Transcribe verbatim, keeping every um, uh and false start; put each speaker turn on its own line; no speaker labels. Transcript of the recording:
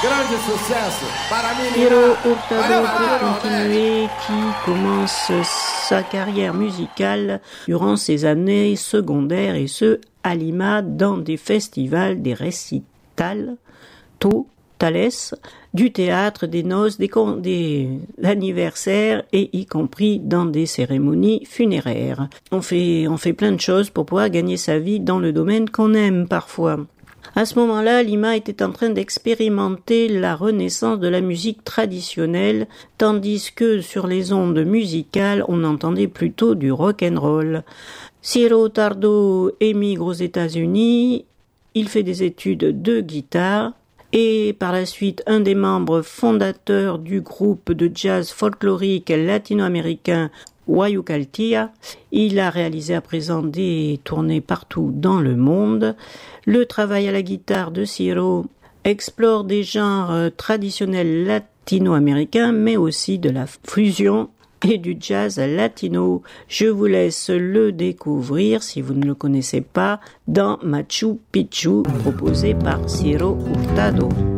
Ciro Hurtado peut continuer, qui commence sa carrière musicale durant ses années secondaires et ce, à Lima, dans des festivals, des récitals, tôt, Thalès, du théâtre, des noces, des, con- des anniversaires et y compris dans des cérémonies funéraires. On fait, on fait plein de choses pour pouvoir gagner sa vie dans le domaine qu'on aime parfois. À ce moment-là, Lima était en train d'expérimenter la renaissance de la musique traditionnelle, tandis que sur les ondes musicales, on entendait plutôt du rock'n'roll. Ciro Hurtado émigre aux États-Unis, il fait des études de guitare, et par la suite un des membres fondateurs du groupe de jazz folklorique latino-américain Huaycaltía. Il a réalisé à présent des tournées partout dans le monde. Le travail à la guitare de Ciro explore des genres traditionnels latino-américains, mais aussi de la fusion et du jazz latino. Je vous laisse le découvrir, si vous ne le connaissez pas, dans Machu Picchu, proposé par Ciro Hurtado.